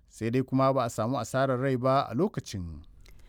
sai dai kuma ba a samu asarar rai ba a lokacin.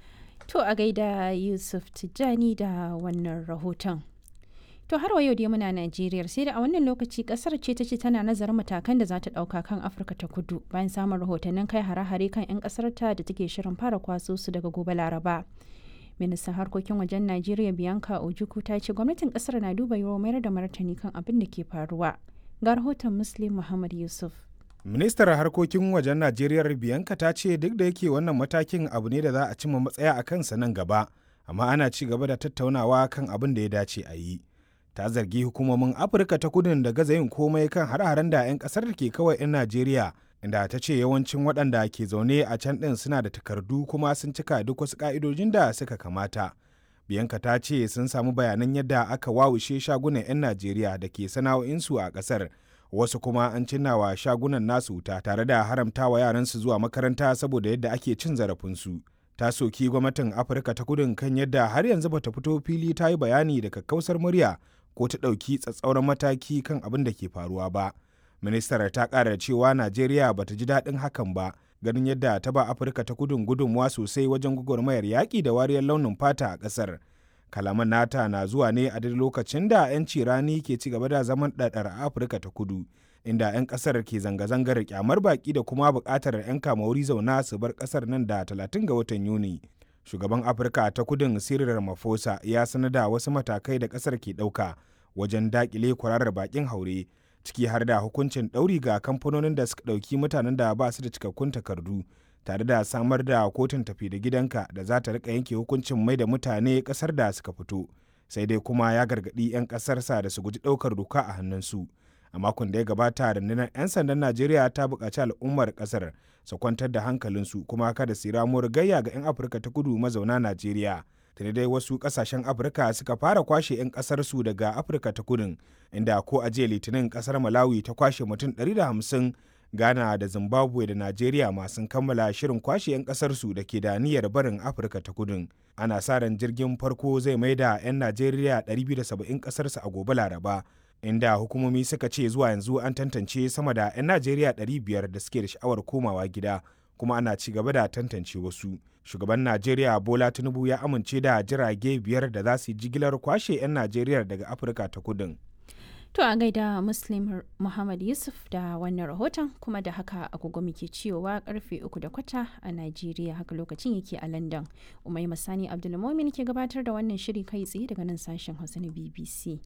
To a gaida Yusuf Tijjani da wannan rahoton. To har wa yau dai muna Najeriya sai da a wannan lokaci kasar ce ta ce tana nazarin matakan da za ta ɗauka kan Afirka ta Kudu bayan samun rahotannin kai hare-hare kan 'yan ƙasar ta da take shirin fara kwaso su daga gobe Laraba. Ministan harkokin wajen Najeriya Bianca Ojukwu ta ce gwamnatin kasar na duba yiwuwar mayar da martani kan abin da ke faruwa. Ga rahoton Muslim Muhammad Yusuf. Ministar harkokin wajen Najeriya Bianca ta ce duk da yake wannan matakin abu ne da za a cimma matsaya a kansa nan gaba, amma ana ci gaba da tattaunawa kan abin da ya dace a yi. Ta zargi hukumomin Afirka ta Kudun da gaza yin komai kan hare-haren da 'yan kasar ke kawai 'yan Najeriya, inda ta ce yawancin waɗanda ke zaune a can ɗin suna da takardu kuma sun cika duk wasu ƙa'idojin da suka kamata. Bianca ta ce sun samu bayanan yadda aka wawushe shagunan 'yan Najeriya da ke sana'o'insu a ƙasar. Wasu kuma an cinnawa shagunan nasu wuta tare da haramtawa yaransu zuwa makaranta saboda yadda ake cin zarafinsu. Ta soki gwamnatin Afirka ta Kudun kan yadda har yanzu bata fito fili ta yi bayani da kakkausar murya ko ta ɗauki tsatsauran mataki kan abin da ke faruwa ba. Ministar ta ƙara cewa Najeriya bata ji daɗin hakan ba, ganin yadda ta ba Afirka ta Kudun gudunmuwa sosai wajen gwagwarmayar yaƙi da wariyar launin fata a ƙasar. Kalaman nata na zuwa ne a duk lokacin da 'yanci rani ke ci gaba da zaman ɗaɗar a Afirka ta Kudu, inda 'yan ƙasar ke zanga-zangar kyamar baƙi da kuma buƙatar 'yan kamauri zauna su bar ƙasar nan da 30 ga watan Yuni. Shugaban Afirka ta Kudun Cyril Ramaphosa ya sanar da wasu matakai da ƙasar ke ɗauka wajen daƙile kwararar baƙin haure, ciki har da hukuncin ɗauri ga kamfanonin da suka ɗauki mutanen da ba su da cikakkun takardu, tare da samar da kotun tafi da gidanka da za ta rika yanke hukuncin mai da mutane kasar da suka fito. Sai dai kuma ya gargaɗi 'yan ƙasarsa da su guji ɗaukar doka a hannunsu. A makon da ya gabata rundunar 'yan sandan Najeriya ta buƙaci al'ummar ƙasar su kwantar da hankalinsu kuma kada su ramuwar gayya ga 'yan Afirka ta Kudu mazauna Najeriya. Tuni dai wasu ƙasashen Afirka suka fara kwashe 'yan ƙasarsu daga Afirka ta Kudun, inda ko a jiya Litinin ƙasar Malawi ta kwashe mutum 150, Ghana da Zimbabwe da Najeriya masu kammala shirin kwashe 'yan ƙasarsu da ke da niyyar barin Afirka ta Kudun. Ana sa ran jirgin farko zai mai da 'yan Najeriya 270 ƙasarsu a gobe Laraba, inda hukumomi suka ce zuwa yanzu an tantance sama da 'yan Najeriya 500 da suke da sha'awar komawa gida, kuma ana ci gaba da tantance wasu. Shugaban Najeriya Bola Tinubu ya amince da jirage 5 da za su yi jigilar kwashe 'yan Najeriya daga Afirka ta Kudun. To a gaida Muslim Muhammad Yusuf da wannan rahoton, kuma da haka agogo muke cewa karfe 3:15 a Najeriya, haka lokacin yake a London. Umai Masani Abdulmumin ke gabatar da wannan shiri kai tsaye daga nan sashen Hausa na BBC.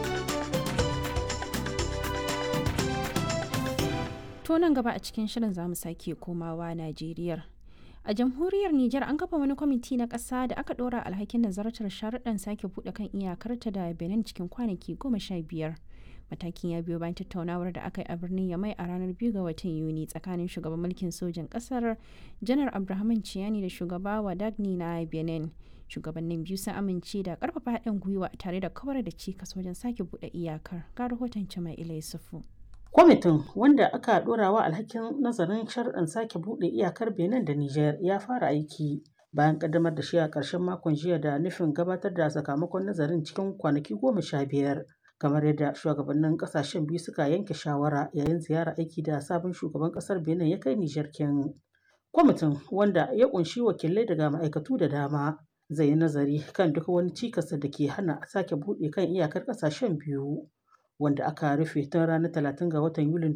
To nan gaba a cikin shirin za mu sake komawa Najeriya. A jamhuriyar Nijar an kafa wani kwamiti na ƙasa da aka ɗora alhakin nazartar sharuɗan sake buɗe kan iyakarta da Benin cikin kwanaki 15. Matakin ya biyo bayan tattaunawar da aka yi a birnin Yamai a ranar 2 ga watan Yuni tsakanin shugaban mulkin sojin ƙasar Janar Abdurrahman Chiani da shugaba Wadagni na Benin. Shugabannin biyu sun amince da ƙarfafa haɗin gwiwa tare da kawar da cikas wajen sake buɗe iyakar. Ga rahoton Jama'ila Yusufu. Kwamitin, wanda aka ɗorawa alhakin nazarin sharɗin sake buɗe iyakar Benin da Nijar, ya fara aiki bayan ƙaddamar da shi a ƙarshen makon jiya da nufin gabatar da sakamakon nazarin cikin kwanaki 15, kamar yadda shugabannin ƙasashen biyu suka yanke shawara yayin ziyara aiki da sabon shugaban ƙasar Benin ya kai Nijar kin. Kwamitin, wanda ya ƙunshi wakilai daga ma'aikatu da dama, zai yi nazari kan duk wani cikas da ke hana sake buɗe kan iyakar ƙasashen biyu, wanda aka rufe tun ranar 30 ga watan Yulin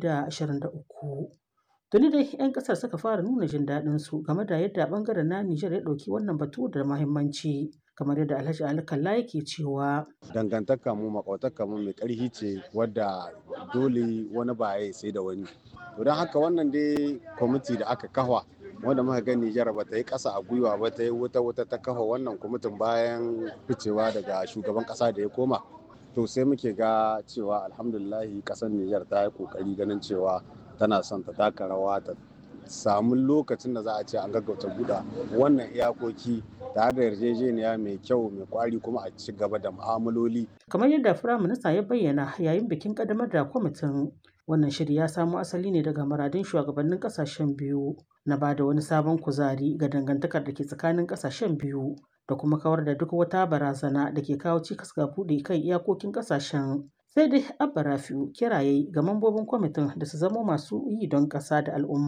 2023. Tuni dai 'yan ƙasar suka fara nuna jin daɗin su game da yadda ɓangaren na Nijar ya ɗauki wannan batu da muhimmanci, kamar yadda Alhaji Ali Kalla yake cewa. Dangantaka mu makwataka mu mai ƙarfi ce wadda dole wani ba ya sai da wani. To don haka wannan dai kwamiti da aka kafa wanda muka ga Nijar ba ta yi ƙasa a gwiwa ba, ta yi wuta ta kafa wannan kwamitin bayan ficewa daga shugaban ƙasa da ya koma. To sai muke ga cewa alhamdulillahi kasar Nijar ta yi kokari ganin cewa tana son ta taka rawa ta samu lokacin da za a ce an gaggauta buɗe wannan iyakoki tare da yarjejeniya mai kyau mai kwari kuma a ci gaba da mu'amaloli. Kamar yadda Firaminista ya bayyana yayin bikin ƙaddamar da kwamitin, wannan shiri ya samo asali ne daga muradun shugabannin ƙasashen biyu na ba da wani sabon kuzari ga dangantakar da ke tsakanin ƙasashen biyu, da kuma kawar da duk wata barazana da ke kawo cikas ga buɗe kan iyakokin ƙasashen. Sai dai Abba Rafi'u kiraye ga mambobin kwamitin da su zama masu yi don ƙasa da al'umma.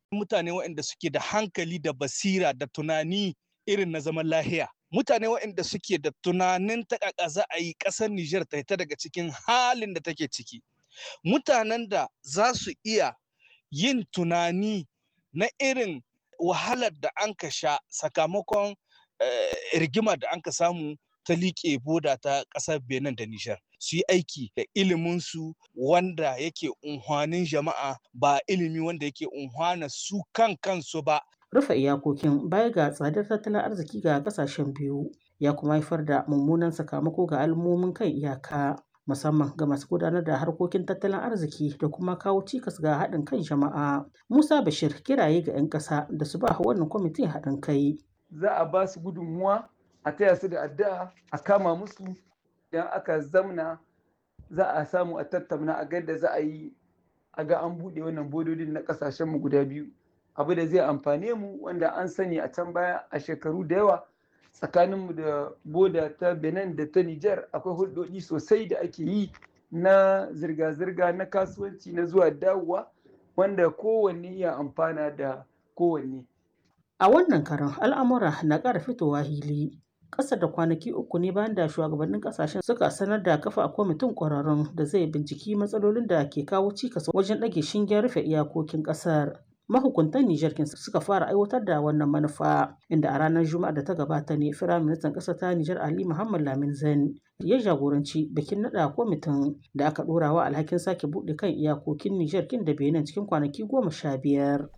mutane waɗanda suke da hankali da basira da tunani irin na zaman lahiya. Mutane waɗanda suke da tunanin ta za a yi ƙasar Nijar ta fita daga cikin halin da take ciki. Mutanen da za su iya yin tunani na irin wahalar da an ka sha sakamakon rigima da an ka samu ta liƙe boda ta ƙasar Benin da Nijar. Su yi aiki da iliminsu wanda yake unhwanin jama'a ba ilimi wanda yake unhwana su kansu ba. Rufe iyakokin baya ga tsadar tattalin arziki ga kasashen biyu ya kuma haifar da mummunan sakamako ga al'ummomin kan iyaka musamman ga masu gudanar da harkokin tattalin arziki da kuma kawo cikas ga haɗin kan jama'a. Musa Bashir kiraye ga 'yan ƙasa da su ba wannan kwamitin haɗin kai. Za a ba su gudunmuwa a taya su da addu'a a kama musu idan aka zamna za a samu a tattauna a ga da za a yi a ga an buɗe wannan bododin na ƙasashenmu guda biyu. Abu da zai amfane mu wanda an sani a can baya a shekaru da yawa tsakaninmu da boda ta Benin da ta Nijar akwai hulɗoɗi sosai da ake yi na zirga-zirga na kasuwanci na zuwa dawowa wanda kowanne ya amfana da kowanne. A wannan karon al'amura na ƙara fitowa hili. Ƙasa da kwanaki 3 ne bayan da shugabannin ƙasashen suka sanar da kafa a kwamitin ƙwararrun da zai binciki matsalolin da ke kawo cikas wajen ɗage shingen rufe iyakokin ƙasar. Mahukuntan Nijar suka fara aiwatar da wannan manufa inda a ranar Juma'a da ta gabata ne Firaministan ƙasar ta Nijar Ali Muhammad Lamin Zain ya jagoranci bikin naɗa kwamitin da aka ɗora wa alhakin sake buɗe kan iyakokin Nijar kin da Benin cikin kwanaki 15.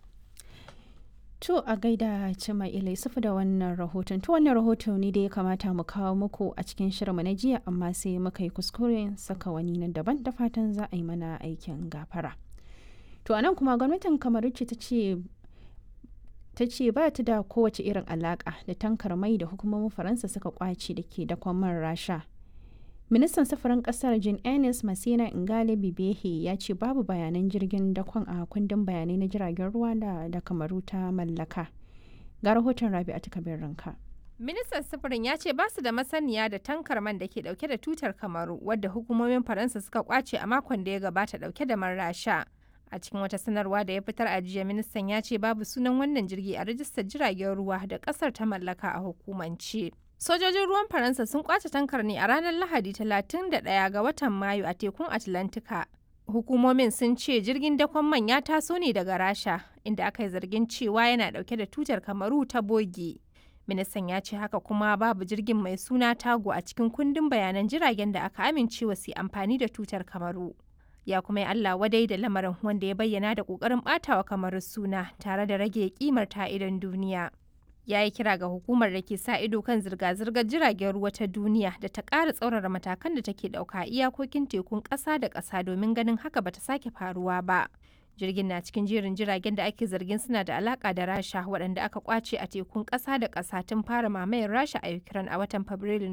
To a gaida Cima Ilai sufu da wannan rahoton. To wannan rahoton ne da ya kamata mu kawo muku a cikin shirinmu na jiya amma sai muka yi kuskuren saka wani nan daban da fatan za a yi mana aikin gafara. To anan kuma gwamnatin Kamaru ce ta ce ba ta da kowace irin alaka da tankar mai da hukumomin Faransa suka kwace da ke dakon man Rasha. Ministan safarin kasar Jean Ernest Masina Ngale Bibehe ya ce babu bayanan jirgin dakon a kundin bayanai na jiragen ruwa da Kamaru ta mallaka. Ga rahoton Rabi'atu Kabir Ranka. Ministan sufurin ya ce ba su da masaniya da tankar man da ke dauke da tutar Kamaru wadda hukumomin Faransa suka kwace a makon da ya gabata dauke da man Rasha. A cikin wata sanarwa da ya fitar a jiya, ministan ya ce babu sunan wannan jirgi a rajistar jiragen ruwa da kasar ta mallaka a hukumance. Sojojin ruwan Faransa sun kwace tankar ne a ranar Lahadi 31 ga watan Mayu a tekun Atlantika. Hukumomin sun ce jirgin dakon man ya taso ne daga Rasha, inda aka yi zargin cewa yana dauke da tutar Kamaru ta boge. Ministan ya ce haka kuma babu jirgin mai suna Tago a cikin kundin bayanan jiragen da aka amincewa su amfani da tutar Kamaru. Ya kuma yi Allah wadai da lamarin wanda ya bayyana da ƙoƙarin ɓatawa Kamaru suna tare da rage kimar ta idon duniya. Ya yi kira ga hukumar da ke sa ido kan zirga-zirgar jiragen ruwa ta duniya da ta ƙara tsaurara matakan da take ɗauka iyakokin tekun ƙasa da ƙasa domin ganin haka bata sake faruwa ba. Jirgin na cikin jerin jiragen da ake zargin suna da alaƙa da Rasha waɗanda aka kwace a tekun ƙasa da ƙasa tun fara mamayar Rasha a Ukraine a watan Fabrilun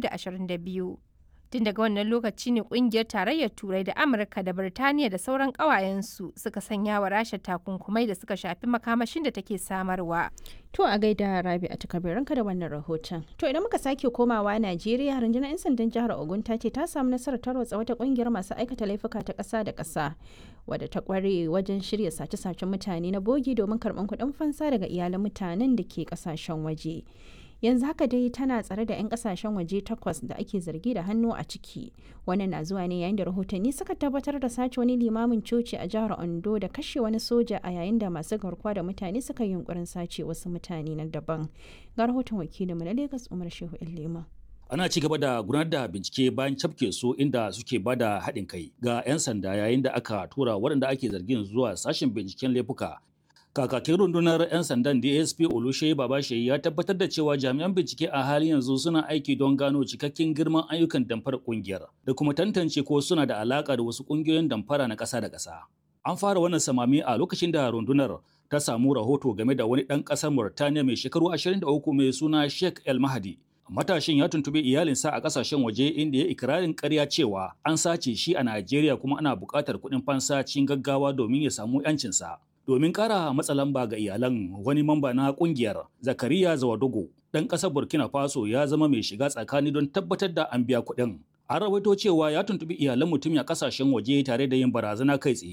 2022. Tun daga wannan lokaci ne kungiyar tarayyar Turai da Amurka da Birtaniya da sauran ƙawayensu suka sanya wa Rasha takunkumai da suka shafi makamashin da take samarwa. To a gaida Rabi'atu Kabir Ranka da wannan rahoton. To idan muka sake komawa Najeriya, rundunar 'yan sandan jihar Ogun ta ce ta samu nasarar tarwatsa wata kungiyar masu aikata laifuka ta ƙasa da ƙasa wadda ta kware wajen shirya sace-sacen mutane na bogi domin karɓar kuɗin fansa daga iyalan mutanen da ke ƙasashen waje. Yanzu haka dai tana tsare da 'yan kasashen waje 8 da ake zargi da hannu a ciki. Wannan na zuwa ne yayin da rahotanni suka tabbatar da sace wani limamin coci a jihar Ondo da kashe wani soja a yayin da masu garkuwa da mutane suka yi yunkurin sace wasu mutane na daban. Ga rahoton wakilinmu na Lagos Umar Shehu Illema. Ana ci gaba da gudanar da bincike bayan cafke su inda suke bada haɗin kai ga 'yan sanda yayin da aka tura waɗanda ake zargin zuwa sashen binciken laifuka. Kakakin rundunar 'yan sandan DSP Olushe Babashe ya tabbatar da cewa jami'an bincike a halin yanzu suna aiki don gano cikakken girman ayyukan damfara kungiyar da kuma tantance ko suna da alaka da wasu kungiyoyin damfara na ƙasa da ƙasa. An fara wannan samami a lokacin da rundunar ta samu rahoto game da wani ɗan ƙasar Mauritania mai shekaru 23 mai suna Sheikh El Mahdi. Matashin ya tuntuɓi iyalinsa a ƙasashen waje inda ya ikirarin ƙarya cewa an sace shi a Najeriya kuma ana buƙatar kuɗin fansa cikin gaggawa domin ya samu 'yancinsa. Domin ƙara matsa lamba ga iyalan, wani mamba na ƙungiyar Zakariya Zawadogo ɗan ƙasar Burkina Faso ya zama mai shiga tsakani don tabbatar da an biya kuɗin. An rawaito cewa ya tuntuɓi iyalan mutumin a ƙasashen waje tare da yin barazana kai tsaye.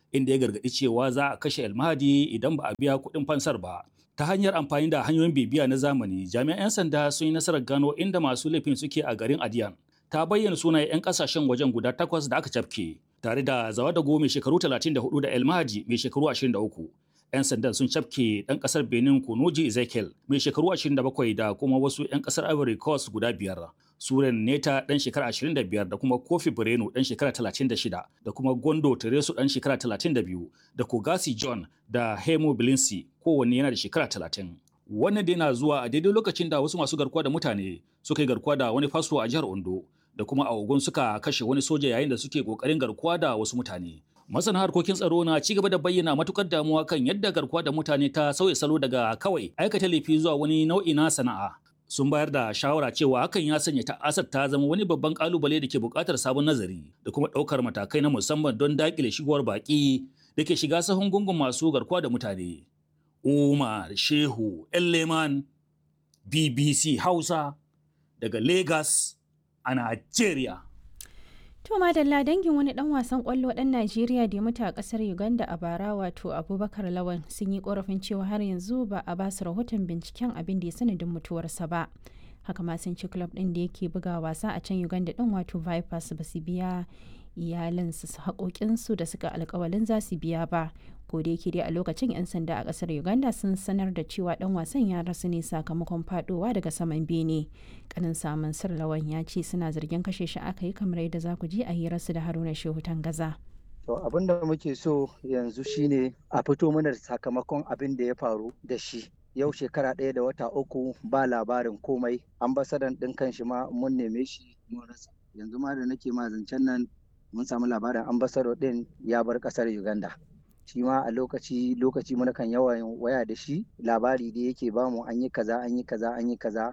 inda ya gargaɗi cewa za a kashe El Mahdi idan ba a biya kuɗin fansar ba. Ta hanyar amfani da hanyoyin bibiya na zamani, jami'an 'yan sanda sun yi nasarar gano inda masu laifin suke a garin Adiyan. Ta bayyana sunayen 'yan kasashen wajen guda 8 da aka cafke, tare da Zawadago mai shekaru 34 da El Mahdi mai shekaru 23. 'Yan sandan sun cafke ɗan ƙasar Benin Kunoji Ezekiel mai shekaru 27 da kuma wasu 'yan ƙasar Ivory Coast guda 5. Suren Neta ɗan shekara 25 da kuma Kofi Breno ɗan shekara 36 da kuma Gondo Teresu ɗan shekara 32 da Kogasi John da Hemo Bilinsi kowanne yana da shekara 30. Wannan dai na zuwa a daidai lokacin da wasu masu garkuwa da mutane suka yi garkuwa da wani fasto a jihar Ondo da kuma a Ogun suka kashe wani soja yayin da suke kokarin garkuwa da wasu mutane. Masana harkokin tsaro na ci gaba da bayyana matukar damuwa kan yadda garkuwa da mutane ta sauya salo daga kawai aikata laifi zuwa wani nau'i na sana'a. Sun bayar da shawara cewa hakan ya sanya ta'asar ta zama wani babban kalubale da ke buƙatar sabon nazari da kuma ɗaukar matakai na musamman don daƙile shigowar baƙi da ke shiga sahun gungun masu garkuwa da mutane. Umar Shehu Leman, BBC Hausa daga Lagos a Najeriya. To madalla dangin wani dan wasan kwallo dan Najeriya da ya mutu a kasar Uganda a bara wato Abubakar Lawan sun yi korafin cewa har yanzu ba a basu rahoton binciken abin da ya sanadin mutuwarsa ba. Haka ma sun ci club din da yake buga wasa a can Uganda din wato Vipers ba su biya iyalansu haƙoƙinsu da suka alƙawalin za su biya ba. Ko da yake dai a lokacin 'yan sanda a kasar Uganda sun sanar da cewa dan wasan ya rasu ne sakamakon fadowa daga saman bene. Kanin samun sir Lawan ya ce suna zargin kashe shi aka yi kamar yadda za ku ji a hirarsu da Haruna Shehu Tangaza. To abin da muke so yanzu shine a fito mana da sakamakon abin da ya faru da shi. Yau shekara 1 da wata 3 ba labarin komai. Ambasadan ɗin kan shi ma mun neme shi mun rasa. Yanzu ma da nake ma zancen nan mun samu labarin ambassador ɗin ya bar ƙasar Uganda. Shi ma a lokaci muna kan yawan waya da shi labari da yake bamu an yi kaza